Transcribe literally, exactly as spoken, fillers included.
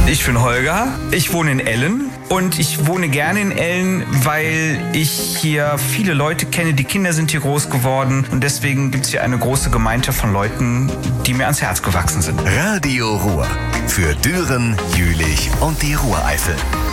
Ich bin Holger, ich wohne in Ellen und ich wohne gerne in Ellen, weil ich hier viele Leute kenne, die Kinder sind hier groß geworden und deswegen gibt es hier eine große Gemeinschaft von Leuten, die mir ans Herz gewachsen sind. Radio Ruhr für Düren, Jülich und die Ruhreifel.